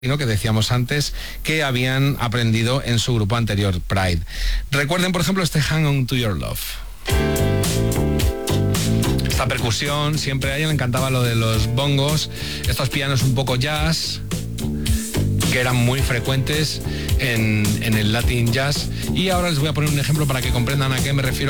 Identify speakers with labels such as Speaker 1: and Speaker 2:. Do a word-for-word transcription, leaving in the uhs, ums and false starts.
Speaker 1: que decíamos antes que habían aprendido en su grupo anterior, Pride. Recuerden, por ejemplo, este Hang On To Your Love. Esta percusión, siempre a ella le encantaba lo de los bongos, estos pianos un poco jazz, que eran muy frecuentes en, en el Latin Jazz. Y ahora les voy a poner un ejemplo para que comprendan a qué me refiero